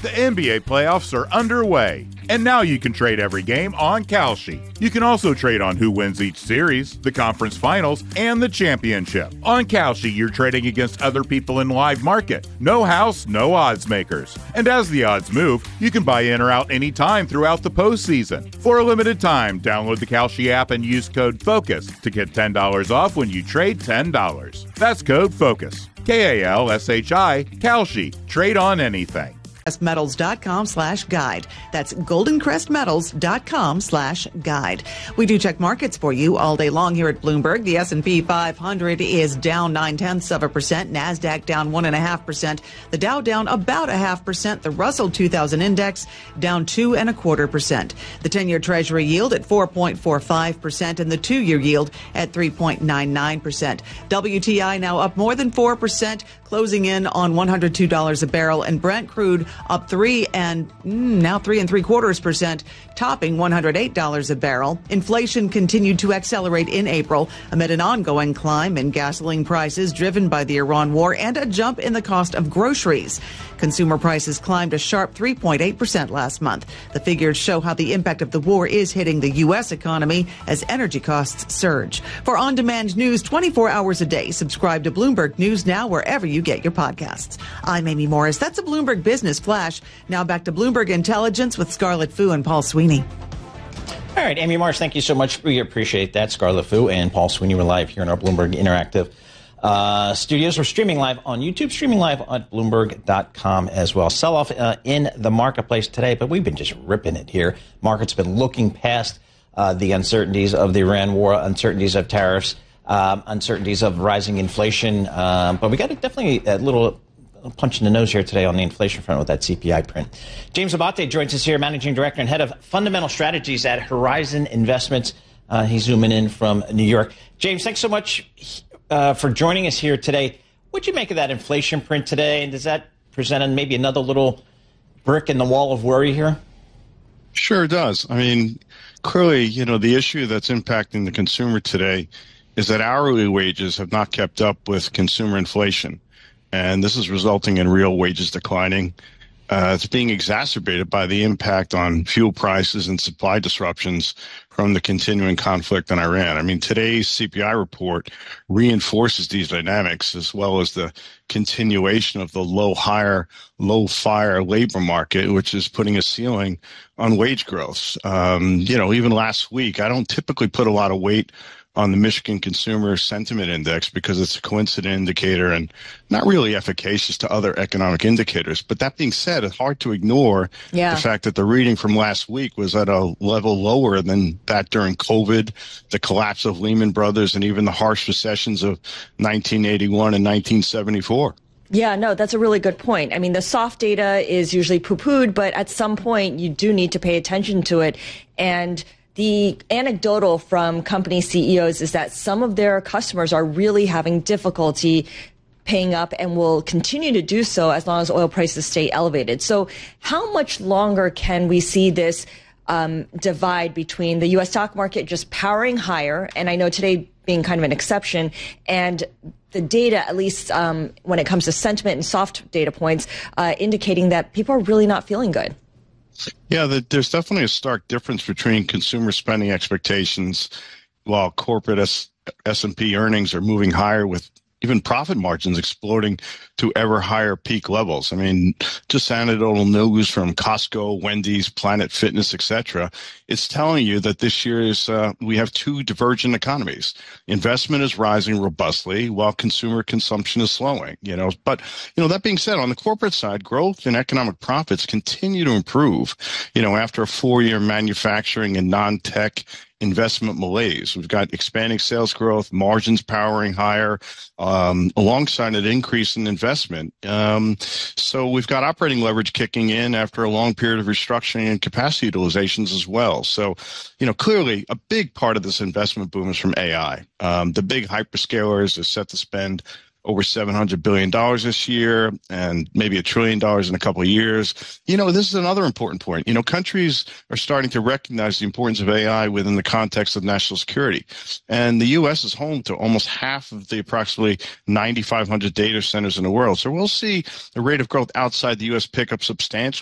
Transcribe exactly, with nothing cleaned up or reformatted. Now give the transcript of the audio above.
The N B A playoffs are underway, and now you can trade every game on Kalshi. You can also trade on who wins each series, the conference finals, and the championship. On Kalshi, you're trading against other people in live market. No house, no odds makers. And as the odds move, you can buy in or out anytime throughout the postseason. For a limited time, download the Kalshi app and use code FOCUS to get ten dollars off when you trade ten dollars. That's code FOCUS. K A L S H I, Kalshi. Trade on anything. Metals.com slash guide. That's goldencrestmetals.com slash guide. We do check markets for you all day long here at Bloomberg. The S and P five hundred is down nine tenths of a percent. NASDAQ down one and a half percent. The Dow down about a half percent. The Russell two thousand index down two and a quarter percent. The ten-year Treasury yield at four point four five percent and the two-year yield at three point nine nine percent. W T I now up more than four percent, closing in on one hundred two dollars a barrel, and Brent crude up three and mm, now three and three quarters percent, topping one hundred eight dollars a barrel. Inflation continued to accelerate in April amid an ongoing climb in gasoline prices driven by the Iran war and a jump in the cost of groceries. Consumer prices climbed a sharp three point eight percent last month. The figures show how the impact of the war is hitting the U S economy as energy costs surge. For on-demand news twenty-four hours a day, subscribe to Bloomberg News Now wherever you get your podcasts. I'm Amy Morris. That's a Bloomberg Business Flash. Now back to Bloomberg Intelligence with Scarlett Fu and Paul Sweeney. All right, Amy Morris, thank you so much. We appreciate that. Scarlett Fu and Paul Sweeney were live here in our Bloomberg Interactive Uh, studios. We're streaming live on YouTube, streaming live on Bloomberg dot com as well. Sell-off uh, in the marketplace today, but we've been just ripping it here. Market's been looking past uh, the uncertainties of the Iran war, uncertainties of tariffs, um, uncertainties of rising inflation. Um, but we got a, definitely a little punch in the nose here today on the inflation front with that C P I print. James Abate joins us here, Managing Director and Head of Fundamental Strategies at Horizon Investments. Uh, he's zooming in from New York. James, thanks so much Uh, for joining us here today. What'd you make of that inflation print today? And does that present maybe another little brick in the wall of worry here? Sure it does. I mean, clearly, you know, the issue that's impacting the consumer today is that hourly wages have not kept up with consumer inflation. And this is resulting in real wages declining. Uh, it's being exacerbated by the impact on fuel prices and supply disruptions from the continuing conflict in Iran. I mean, today's C P I report reinforces these dynamics, as well as the continuation of the low hire, low fire labor market, which is putting a ceiling on wage growth. Um, you know, even last week, I don't typically put a lot of weight on the Michigan Consumer Sentiment Index because it's a coincident indicator and not really efficacious to other economic indicators. But that being said, it's hard to ignore yeah. the fact that the reading from last week was at a level lower than that during COVID, the collapse of Lehman Brothers, and even the harsh recessions of nineteen eighty-one and nineteen seventy-four. Yeah, no, that's a really good point. I mean, the soft data is usually poo-pooed, but at some point you do need to pay attention to it. And the anecdotal from company C E Os is that some of their customers are really having difficulty paying up and will continue to do so as long as oil prices stay elevated. So how much longer can we see this um, divide between the U S stock market just powering higher, and I know today being kind of an exception, and the data, at least um, when it comes to sentiment and soft data points, uh, indicating that people are really not feeling good? Yeah, the, there's definitely a stark difference between consumer spending expectations while corporate S- S&P earnings are moving higher, with even profit margins exploding to ever higher peak levels. I mean, just anecdotal news from Costco, Wendy's, Planet Fitness, et cetera. It's telling you that this year is uh, we have two divergent economies. Investment is rising robustly while consumer consumption is slowing. You know, but you know that being said, on the corporate side, growth and economic profits continue to improve. You know, after a four-year manufacturing and non-tech investment malaise, we've got expanding sales growth, margins powering higher, um, alongside an increase in investment. Um, so we've got operating leverage kicking in after a long period of restructuring and capacity utilizations as well. So, you know, clearly a big part of this investment boom is from A I. Um, the big hyperscalers are set to spend over seven hundred billion dollars this year and maybe a trillion dollars in a couple of years. You know, this is another important point. You know, countries are starting to recognize the importance of A I within the context of national security. And the U S is home to almost half of the approximately nine thousand five hundred data centers in the world. So we'll see the rate of growth outside the U S pick up substantially